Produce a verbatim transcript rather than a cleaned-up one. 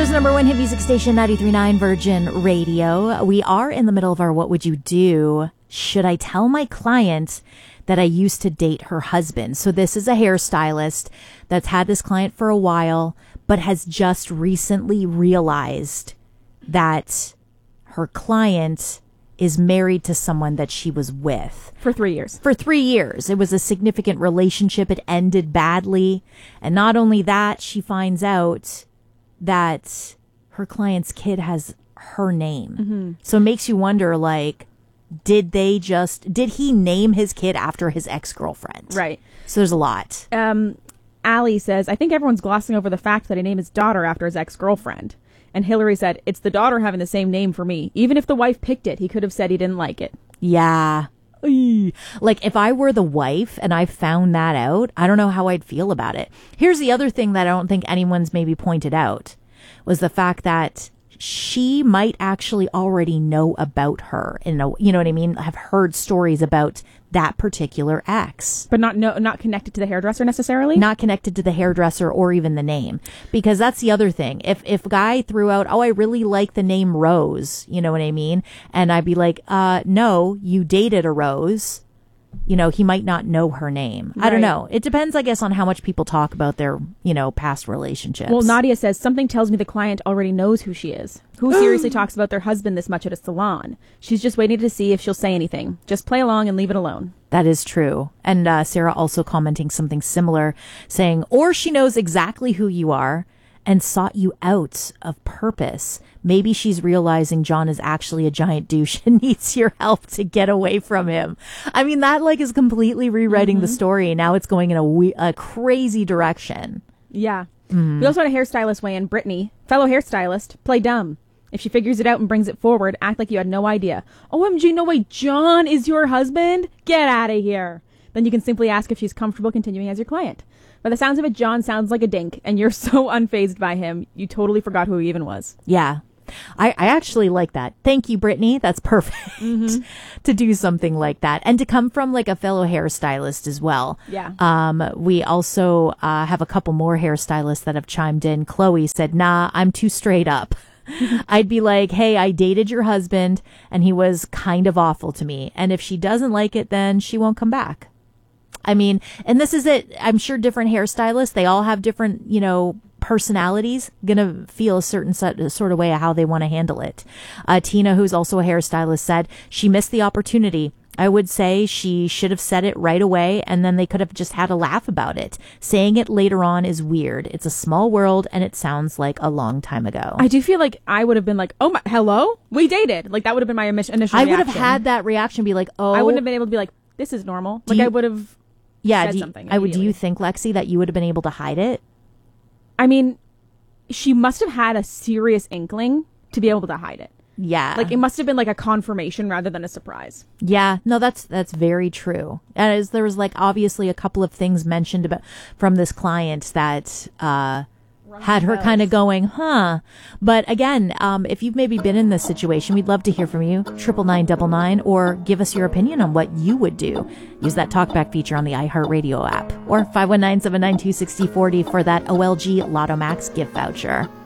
Toronto's number one hit music station, ninety-three point nine Virgin Radio. We are in the middle of our What Would You Do? Should I tell my client that I used to date her husband? So this is a hairstylist that's had this client for a while, but has just recently realized that her client is married to someone that she was with. For three years. For three years. It was a significant relationship. It ended badly. And not only that, she finds out that her client's kid has her name. Mm-hmm. So it makes you wonder, like, did they just, did he name his kid after his ex-girlfriend? Right. So there's a lot. Um, Allie says, I think everyone's glossing over the fact that he named his daughter after his ex-girlfriend. And Hillary said, it's the daughter having the same name for me. Even if the wife picked it, he could have said he didn't like it. Yeah. Like, if I were the wife and I found that out, I don't know how I'd feel about it. Here's the other thing that I don't think anyone's maybe pointed out, was the fact that she might actually already know about her. In a, you know what I mean? Have heard stories about that particular ex. But not no, not connected to the hairdresser necessarily? Not connected to the hairdresser or even the name. Because that's the other thing. If if a guy threw out, oh, I really like the name Rose, you know what I mean? And I'd be like, uh, no, you dated a Rose. You know, he might not know her name. Right. I don't know. It depends, I guess, on how much people talk about their, you know, past relationships. Well, Nadia says, something tells me the client already knows who she is. Who seriously talks about their husband this much at a salon? She's just waiting to see if she'll say anything. Just play along and leave it alone. That is true. And uh, Sarah also commenting something similar, saying, or she knows exactly who you are and sought you out of purpose. Maybe she's realizing John is actually a giant douche and needs your help to get away from him. I mean, that like is completely rewriting mm-hmm. the story. Now it's going in a, we- a crazy direction. Yeah. Mm-hmm. We also had a hairstylist weigh in, Brittany, fellow hairstylist, play dumb. If she figures it out and brings it forward, act like you had no idea. O M G, no way, John is your husband? Get out of here. Then you can simply ask if she's comfortable continuing as your client. By the sounds of it, John sounds like a dink, and you're so unfazed by him, you totally forgot who he even was. Yeah. I, I actually like that. Thank you, Brittany. That's perfect mm-hmm. to do something like that. And to come from like a fellow hairstylist as well. Yeah. Um, we also uh, have a couple more hairstylists that have chimed in. Chloe said, nah, I'm too straight up. I'd be like, hey, I dated your husband and he was kind of awful to me. And if she doesn't like it, then she won't come back. I mean, and this is it. I'm sure different hairstylists, they all have different, you know, personalities, gonna feel a certain sort of way of how they want to handle it. Uh, Tina, who's also a hairstylist, said she missed the opportunity. I would say she should have said it right away, and then they could have just had a laugh about it. Saying it later on is weird. It's a small world, and it sounds like a long time ago. I do feel like I would have been like, oh, my, hello? We dated. Like, that would have been my initial reaction. I would have had that reaction, be like, oh. I wouldn't have been able to be like, this is normal. Like, you, I would have yeah, said do you, something I would. Do you think, Lexi, that you would have been able to hide it? I mean, she must have had a serious inkling to be able to hide it. Yeah. Like, it must have been like a confirmation rather than a surprise. Yeah. No, that's that's very true. As there was like obviously a couple of things mentioned about from this client that uh, had her kind of going, huh? But again, um, if you've maybe been in this situation, we'd love to hear from you. Triple nine double nine, or give us your opinion on what you would do. Use that talkback feature on the iHeartRadio app, or five one nine, seven nine two, six zero four zero for that O L G Lotto Max gift voucher.